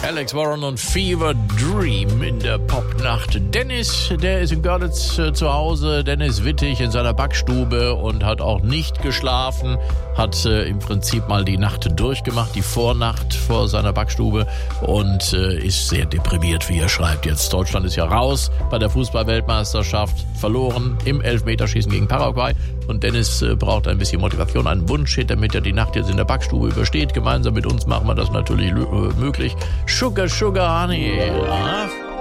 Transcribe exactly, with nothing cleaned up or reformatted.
Alex Warren und Fever Dream in der Popnacht. Dennis, der ist in Görlitz äh, zu Hause. Dennis Wittig in seiner Backstube und hat auch nicht geschlafen. Hat äh, im Prinzip mal die Nacht durchgemacht, die Vornacht vor seiner Backstube und äh, ist sehr deprimiert, wie er schreibt jetzt. Deutschland ist ja raus bei der Fußball-Weltmeisterschaft, verloren im Elfmeterschießen gegen Paraguay. Und Dennis äh, braucht ein bisschen Motivation, einen Wunsch, damit er die Nacht jetzt in der Backstube übersteht. Gemeinsam mit uns machen wir das natürlich l- äh, möglich. Sugar, Sugar, Honey. Ja?